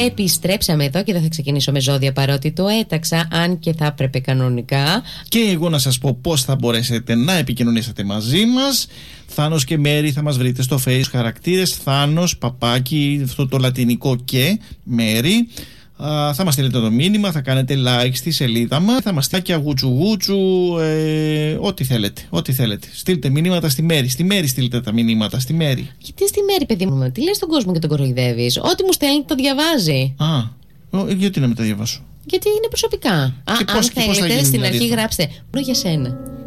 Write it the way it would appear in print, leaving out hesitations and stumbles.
Επιστρέψαμε εδώ και δεν θα ξεκινήσω με ζώδια, παρότι το έταξα, αν και θα έπρεπε κανονικά. Και εγώ να σας πω πώς θα μπορέσετε να επικοινωνήσετε μαζί μας. Θάνος και Μέρη θα μας βρείτε στο Facebook, χαρακτήρες Θάνος, παπάκι, αυτό το λατινικό και Μέρη. Θα μας στείλετε το μήνυμα, θα κάνετε like στη σελίδα μας, θα μας στείλετε γουτσου, ό,τι θέλετε. Στείλτε μηνύματα στη Μέρη. Στη Μέρη στείλτε τα μηνύματα, στη Μέρη. Γιατί στη Μέρη, παιδί μου, τι λες στον κόσμο και τον κοροϊδεύεις? Ό,τι μου στέλνει το διαβάζει. Γιατί να μην τα διαβάσω? Γιατί είναι προσωπικά. Αν θέλετε, στην αρχή γράψτε μόνο για σένα.